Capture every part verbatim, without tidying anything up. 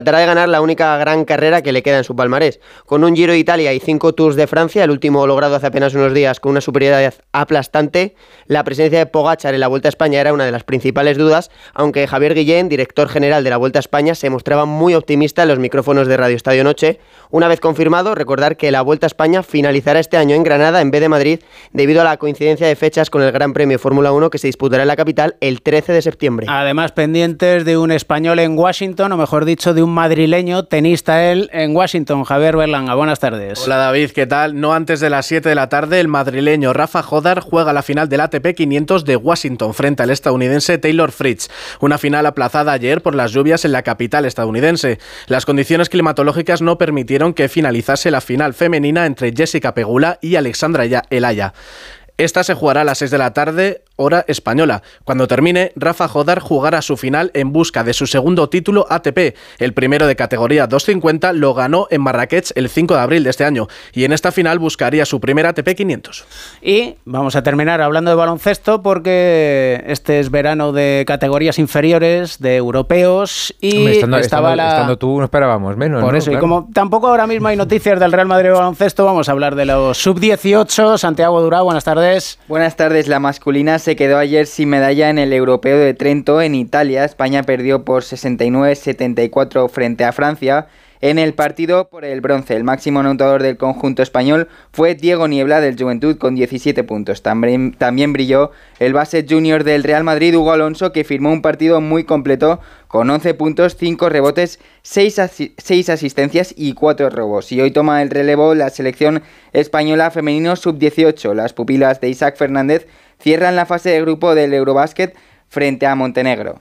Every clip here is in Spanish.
Tratará de ganar la única gran carrera que le queda en su palmarés. Con un Giro de Italia y cinco Tours de Francia, el último logrado hace apenas unos días con una superioridad aplastante, la presencia de Pogačar en la Vuelta a España era una de las principales dudas, aunque Javier Guillén, director general de la Vuelta a España, se mostraba muy optimista en los micrófonos de Radio Estadio Noche. Una vez confirmado, recordar que la Vuelta a España finalizará este año en Granada en vez de Madrid, debido a la coincidencia de fechas con el Gran Premio Fórmula uno que se disputará en la capital el trece de septiembre. Además, pendientes de un español en Washington, o mejor dicho, de un madrileño, tenista él, en Washington. Javier Berlanga, buenas tardes. Hola David, ¿qué tal? No antes de las siete de la tarde, el madrileño Rafa Jodar juega la final del A T P quinientos de Washington frente al estadounidense Taylor Fritz. Una final aplazada ayer por las lluvias en la capital estadounidense. Las condiciones climatológicas no permitieron que finalizase la final femenina entre Jessica Pegula y Alexandra Elaya. Esta se jugará a las seis de la tarde, hora española. Cuando termine, Rafa Jodar jugará su final en busca de su segundo título A T P. El primero de categoría doscientos cincuenta lo ganó en Marrakech el cinco de abril de este año y en esta final buscaría su primer A T P quinientos. Y vamos a terminar hablando de baloncesto porque este es verano de categorías inferiores, de europeos y Hombre, estando, estaba estando, la... estando tú no esperábamos menos. Por ¿no? eso, Claro. Y como tampoco ahora mismo hay noticias del Real Madrid de baloncesto, vamos a hablar de los sub dieciocho. Santiago Durá, buenas tardes. Buenas tardes. La masculina se quedó ayer sin medalla en el Europeo de Trento en Italia. España perdió por sesenta y nueve a setenta y cuatro frente a Francia. En el partido por el bronce, el máximo anotador del conjunto español fue Diego Niebla del Juventud con diecisiete puntos. También, también brilló el base junior del Real Madrid, Hugo Alonso, que firmó un partido muy completo con once puntos, cinco rebotes, seis, asi- seis asistencias y cuatro robos. Y hoy toma el relevo la selección española femenino sub dieciocho. Las pupilas de Isaac Fernández cierran la fase de grupo del Eurobasket frente a Montenegro.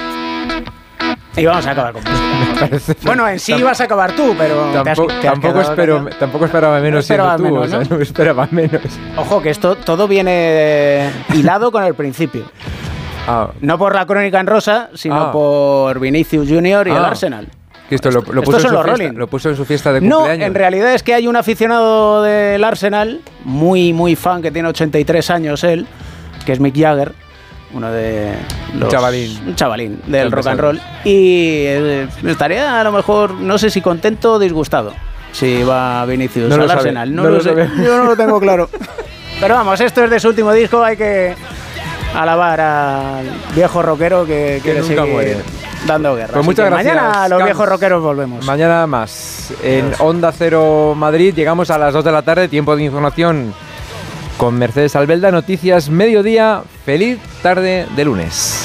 Y vamos a acabar con música. Bueno, en sí ibas a acabar tú, pero Tampoco, te has, te has tampoco, quedado espero, callado. tampoco esperaba menos No esperaba siendo tú, menos, o sea, ¿no? no esperaba menos. Ojo, que esto todo viene hilado con el principio. Ah, No por la crónica en rosa, sino Ah. por Vinicius Junior y Ah. el Arsenal. que esto lo, lo, Estos puso en son su los fiesta, Rolling. lo puso en su fiesta de No, cumpleaños. en realidad es que hay un aficionado del Arsenal, muy, muy fan, que tiene ochenta y tres años él, que es Mick Jagger, uno de los... Un chavalín. Un chavalín del El rock and pesado. roll. Y eh, estaría a lo mejor, no sé si contento o disgustado, si va Vinicius No lo al sabe, Arsenal. No, no lo lo sé. sabe. Yo no lo tengo claro. Pero vamos, esto es de su último disco, hay que alabar al viejo rockero que, Que quiere nunca seguir muere. dando guerra. Pues Así muchas que gracias, mañana los Camps. viejos rockeros volvemos. Mañana más. En Onda Cero Madrid llegamos a las dos de la tarde, tiempo de información con Mercedes Albelda, noticias mediodía, feliz tarde de lunes.